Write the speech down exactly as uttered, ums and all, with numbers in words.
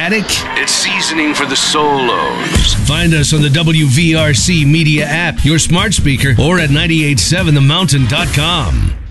attic? It's seasoning for the solos. Find us on the W V R C Media app, your smart speaker, or at nine eight seven the mountain dot com.